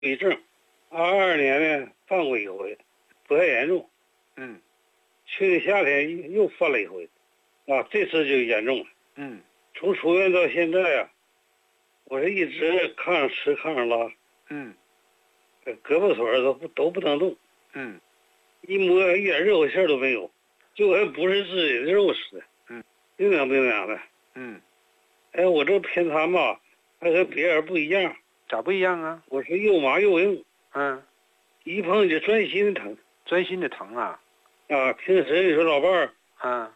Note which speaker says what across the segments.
Speaker 1: 郁症，22年呢犯过一回，不太严重。去年夏天又犯了一回，这次就严重了。从出院到现在啊，我是一直炕上吃炕上拉。胳膊腿都不能动。一摸一点热乎气都没有，就跟不是自己的肉似的。冰凉的。哎，我这偏瘫吧，还跟别人不一样。
Speaker 2: 咋不一样啊？
Speaker 1: 我是又麻又硬。一碰就钻心的疼。
Speaker 2: 钻心的疼啊？
Speaker 1: 平时你说老伴儿，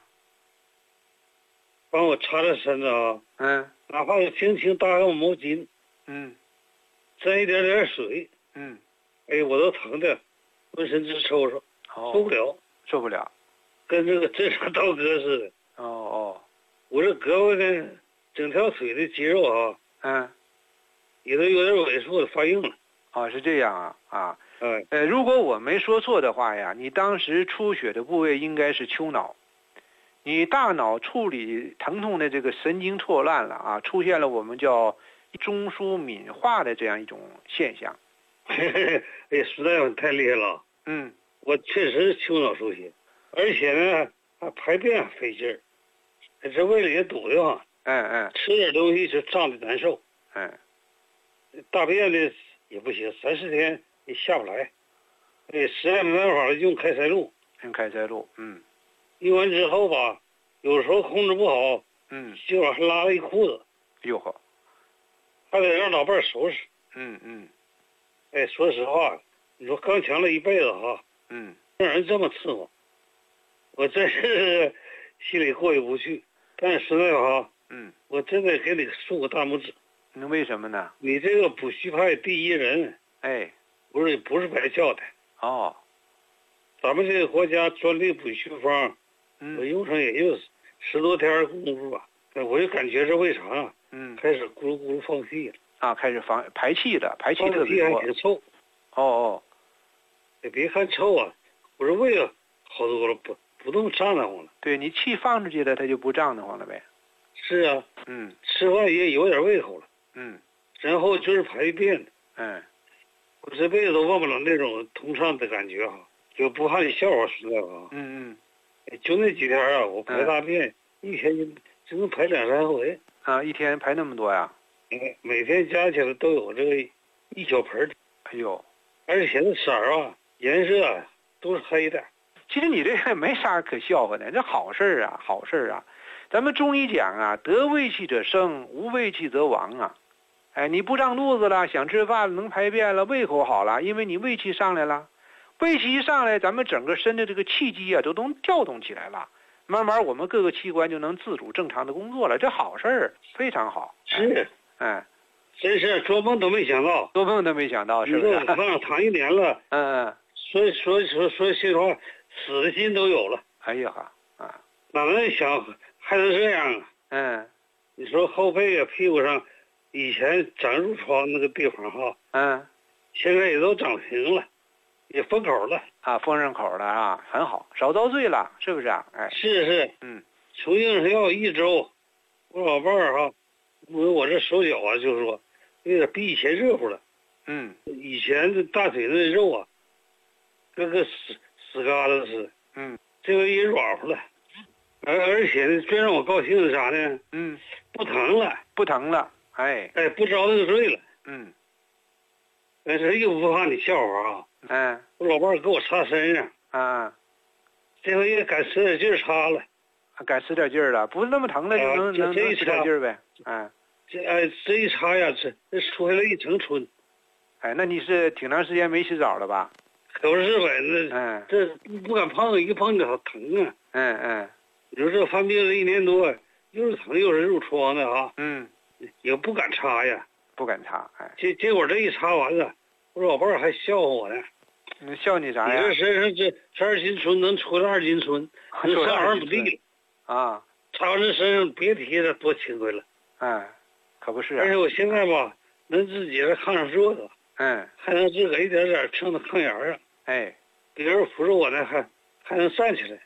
Speaker 1: 帮我擦擦身子啊。哪怕是轻轻搭上毛巾。沾一点水。哎，我都疼的浑身直抽抽，受不了，跟这个震伤刀割似的。我这胳膊呢，整条腿的肌肉也都有点萎缩发硬了。
Speaker 2: 是这样啊。如果我没说错的话呀，你当时出血的部位应该是丘脑，你大脑处理疼痛的这个神经错乱了啊，出现了我们叫中枢敏化的这样一种现象。
Speaker 1: 哎，实在是太厉害了。我确实是丘脑出血，而且呢，排便费劲儿，这胃里也堵得慌。吃点东西就胀得难受。大便呢也不行，3、4天也下不来。实在没办法了，用开塞露。用完之后吧，有时候控制不好，结果还拉了一裤子。
Speaker 2: 哟呵，
Speaker 1: 还得让老伴儿收拾。说实话，你说刚强了一辈子让人这么伺候，我真是心里过意不去。但是实在我真的给你竖个大拇指。
Speaker 2: 那为什么呢？
Speaker 1: 你这个补虚派第一人，不是白叫的。咱们这个国家专利补虚方，我用上也就10多天功夫吧，我就感觉这胃肠开始咕噜咕噜放屁了。
Speaker 2: 开始排气了，排气特别多。
Speaker 1: 还挺臭。别看臭我这胃好多了，不那么胀得慌了。
Speaker 2: 对，你气放出去了，它就不胀得慌了呗。
Speaker 1: 是啊。吃饭也有点胃口了。然后就是排便。我这辈子都忘不了那种通畅的感觉就不怕你笑话实在就那几天我排大便，一天就能排2、3回。
Speaker 2: 一天排那么多呀？
Speaker 1: 每天加起来都有这个一小盆。
Speaker 2: 哎呦，
Speaker 1: 而且那色儿颜色都是黑的。
Speaker 2: 其实你这个没啥可笑话的，这好事啊。咱们中医讲得胃气者生，无胃气则亡你不胀肚子了，想吃饭了，能排便了，胃口好了，因为你胃气上来了。胃气一上来，咱们整个身的这个气机都能调动起来了，慢慢我们各个器官就能自主正常的工作了，这好事儿，非常好。
Speaker 1: 是。真是做梦都没想到，
Speaker 2: 是不是？
Speaker 1: 你说我躺1年了。说心里话，死的心都有了。
Speaker 2: 哎呀
Speaker 1: 哪能想还能这样你说后背屁股上以前长褥疮那个地方现在也都长平了，也封口了。
Speaker 2: 封上口了很好，少遭罪了，是不是
Speaker 1: 是。从应上药1周，我老伴儿我这手脚就是说有点比以前热乎了。以前这大腿那肉跟个死疙瘩似的。这回也软乎了。而且呢，最让我高兴的是啥呢？不疼了。
Speaker 2: 不着
Speaker 1: 那个罪了。但是又不怕你笑话我老伴儿给我擦身上。这回也敢使点劲擦了。
Speaker 2: 敢使点劲了，不是那么疼了就能使点劲呗。
Speaker 1: 这一擦呀，这出来了一层春。
Speaker 2: 那你是挺长时间没洗澡了吧？
Speaker 1: 可不是呗，这不敢碰，一碰就好疼你说这犯病了1年多，又是疼又是褥疮的也不敢擦呀。结果这一擦完了，我老伴儿还笑话我呢。
Speaker 2: 笑你啥呀？
Speaker 1: 你这身上这12斤春能出2斤春，能上2亩地
Speaker 2: 了。
Speaker 1: 擦完这身上别提了多勤快了。
Speaker 2: 可不是。
Speaker 1: 而且我现在能自己在炕上坐着。还能自个一点点蹭到炕沿上。别人扶着我呢，还能站起来。